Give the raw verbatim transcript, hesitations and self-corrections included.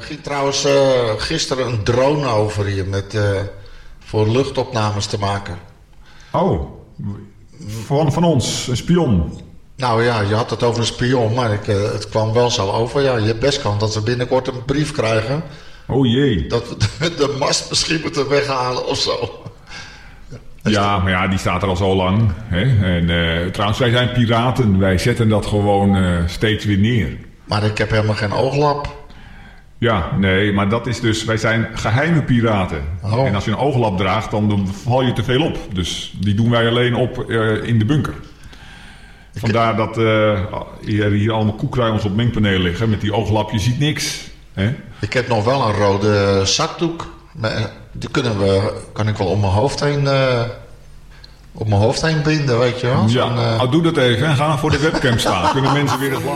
ging trouwens uh, gisteren een drone over hier met, uh, voor luchtopnames te maken. Oh, van, van ons, een spion. Nou ja, je had het over een spion, maar ik, uh, het kwam wel zo over. Ja, je hebt best kans dat we binnenkort een brief krijgen. Oh jee. Dat we de, de mast misschien moeten weghalen of zo. Ja, maar ja, die staat er al zo lang. Hè? En uh, trouwens, wij zijn piraten. Wij zetten dat gewoon uh, steeds weer neer. Maar ik heb helemaal geen ooglap. Ja, nee, maar dat is dus... Wij zijn geheime piraten. Oh. En als je een ooglap draagt, dan, dan val je te veel op. Dus die doen wij alleen op uh, in de bunker. Vandaar dat uh, hier, hier allemaal koekruimels op mengpaneel liggen. Met die ooglap, je ziet niks. Hè? Ik heb nog wel een rode zakdoek. Die kunnen we, kan ik wel om mijn hoofd heen, uh, op mijn hoofd heen binden, weet je wel. Ja, uh... oh, doe dat even en ga voor de webcam staan. Kunnen mensen weer eens lachen.